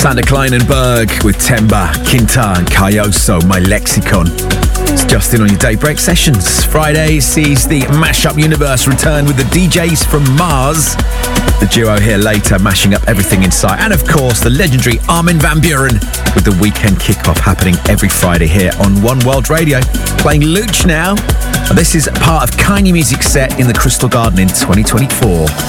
Sander Kleinenberg with Temba, Kinta and Kayoso, My Lexicon. It's Justin on your Daybreak Sessions. Friday sees the Mashup Universe return with the DJs from Mars. The duo here later, mashing up everything in sight. And of course, the legendary Armin van Buuren with the weekend kickoff happening every Friday here on One World Radio. Playing Luch now. This is part of Kanye Music's set in the Crystal Garden in 2024.